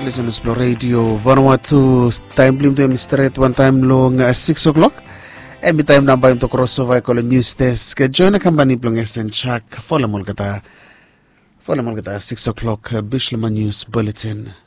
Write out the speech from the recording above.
listen to Explore Radio Vanuatu time blim to straight one time long 6 o'clock. Every time number into crossover call news desk. Join a company plong and check. Follow Molgata 6 o'clock Bishlama News Bulletin.